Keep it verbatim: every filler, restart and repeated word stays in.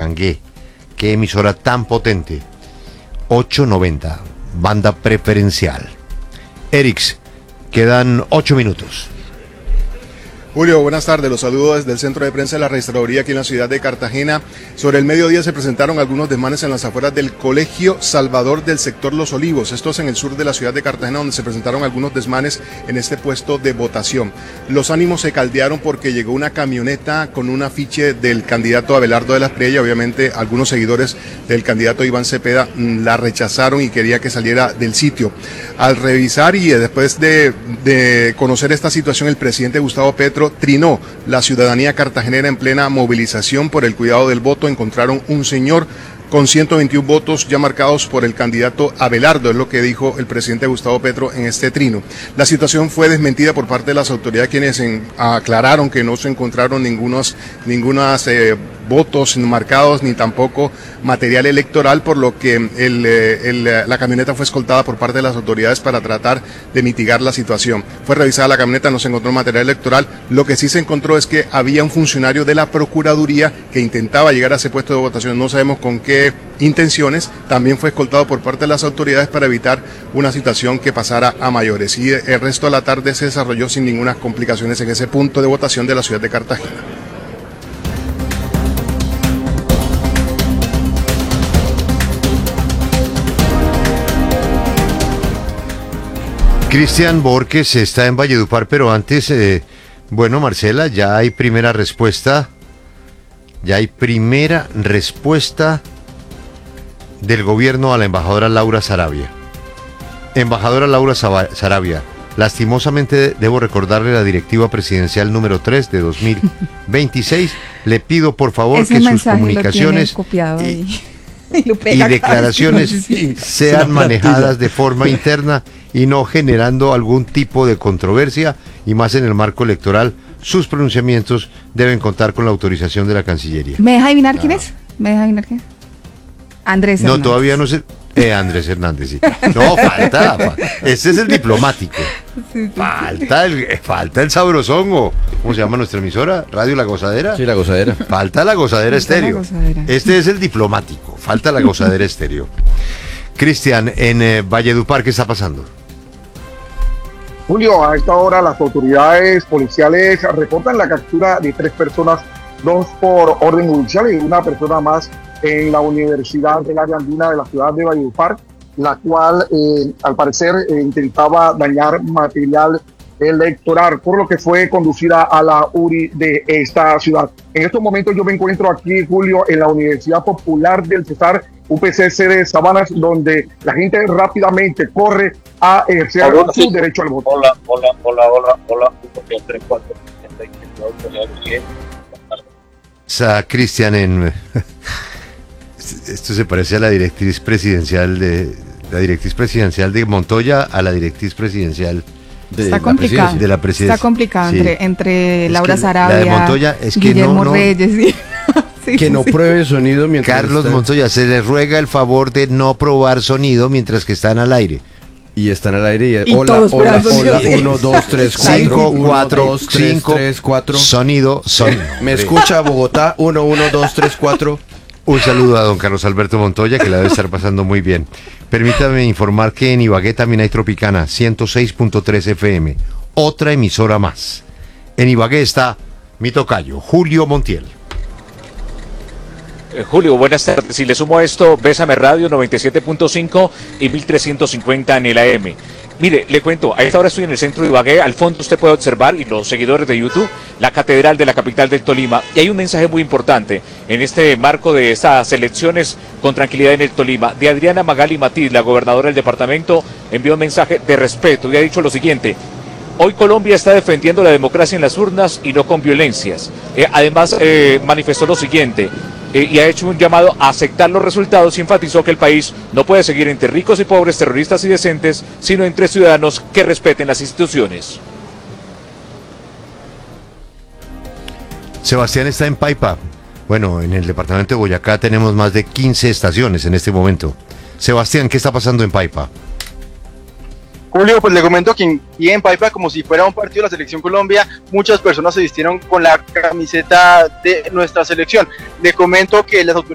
Sangué. Qué emisora tan potente. ocho noventa, banda preferencial. Erix, quedan ocho minutos. Julio, buenas tardes. Los saludo desde el Centro de Prensa de la Registraduría aquí en la ciudad de Cartagena. Sobre el mediodía se presentaron algunos desmanes en las afueras del Colegio Salvador del sector Los Olivos. Esto es en el sur de la ciudad de Cartagena, donde se presentaron algunos desmanes en este puesto de votación. Los ánimos se caldearon porque llegó una camioneta con un afiche del candidato Abelardo de la Espriella. Obviamente, algunos seguidores del candidato Iván Cepeda la rechazaron y quería que saliera del sitio. Al revisar y después de, de conocer esta situación, el presidente Gustavo Petro trinó la ciudadanía cartagenera en plena movilización por el cuidado del voto. Encontraron un señor con ciento veintiún votos ya marcados por el candidato Abelardo, es lo que dijo el presidente Gustavo Petro en este trino. La situación fue desmentida por parte de las autoridades, quienes en, aclararon que no se encontraron ningunos, ningunos eh, votos marcados ni tampoco material electoral, por lo que el, el, la camioneta fue escoltada por parte de las autoridades para tratar de mitigar la situación. Fue revisada la camioneta, no se encontró material electoral. Lo que sí se encontró es que había un funcionario de la Procuraduría que intentaba llegar a ese puesto de votación, no sabemos con qué intenciones. También fue escoltado por parte de las autoridades para evitar una situación que pasara a mayores, y el resto de la tarde se desarrolló sin ninguna complicaciones en ese punto de votación de la ciudad de Cartagena. Cristian Borges está en Valledupar, pero antes, eh, bueno, Marcela, ya hay primera respuesta, ya hay primera respuesta del gobierno a la embajadora Laura Sarabia. Embajadora Laura Sarabia, lastimosamente debo recordarle la directiva presidencial número tres de dos mil veintiséis. Le pido por favor Ese que sus comunicaciones y, y, y declaraciones sí, sean manejadas de forma interna y no generando algún tipo de controversia, y más en el marco electoral. Sus pronunciamientos deben contar con la autorización de la Cancillería. ¿Me deja adivinar ah. quién es? ¿Me deja adivinar quién es? Andrés Hernández. No, todavía no sé. Eh, Andrés Hernández, sí. No, falta. fa, ese es el diplomático. Sí, sí, falta, el, falta el sabrosón, o ¿cómo se llama nuestra emisora? ¿Radio La Gozadera? Sí, La Gozadera. Falta la Gozadera Estéreo. Este es el diplomático. Falta la Gozadera Estéreo. Cristian, en eh, Valledupar, ¿qué está pasando? Julio, a esta hora las autoridades policiales reportan la captura de tres personas, dos por orden judicial y una persona más en la Universidad del Área Andina de la ciudad de Valledupar, la cual eh, al parecer eh, intentaba dañar material electoral, por lo que fue conducida a la U R I de esta ciudad. En estos momentos yo me encuentro aquí, Julio, en la Universidad Popular del Cesar, U P C C de Sabanas, donde la gente rápidamente corre a ejercer hola, su sí. derecho al voto. Hola, hola, hola, hola, hola. O sea, Cristian, en esto se parece a la directriz presidencial de la directriz presidencial de Montoya a la directriz presidencial de, está complicado, de la presidencia. Está complicado sí. entre, entre es Laura Sarabia, la de Montoya es que Guillermo no, no, Reyes, sí. Sí, que sí, no sí. pruebe sonido mientras Carlos está... Montoya, se les ruega el favor de no probar sonido mientras que están al aire. Y están al aire y, y hola, hola, hola, uno, dos, tres, cinco, cuatro, cinco, tres, cuatro. Sonido, sonido. ¿Me escucha Bogotá? uno, uno, dos, tres, cuatro. Un saludo a don Carlos Alberto Montoya, que la debe estar pasando muy bien. Permítame informar que en Ibagué también hay Tropicana, ciento seis punto tres F M, otra emisora más. En Ibagué está mi tocayo, Julio Montiel. Eh, Julio, buenas tardes. Si le sumo a esto, Bésame Radio noventa y siete punto cinco y mil trescientos cincuenta en el A M. Mire, le cuento, a esta hora estoy en el centro de Ibagué, al fondo usted puede observar, y los seguidores de YouTube, la catedral de la capital del Tolima, y hay un mensaje muy importante en este marco de estas elecciones con tranquilidad en el Tolima, de Adriana Magali Matiz, la gobernadora del departamento, envió un mensaje de respeto y ha dicho lo siguiente: hoy Colombia está defendiendo la democracia en las urnas y no con violencias. Eh, además, eh, manifestó lo siguiente, eh, y ha hecho un llamado a aceptar los resultados y enfatizó que el país no puede seguir entre ricos y pobres, terroristas y decentes, sino entre ciudadanos que respeten las instituciones. Sebastián está en Paipa. Bueno, en el departamento de Boyacá tenemos más de quince estaciones en este momento. Sebastián, ¿qué está pasando en Paipa? Julio, pues le comento que aquí en Paipa, como si fuera un partido de la Selección Colombia, muchas personas se vistieron con la camiseta de nuestra selección. Le comento que las autoridades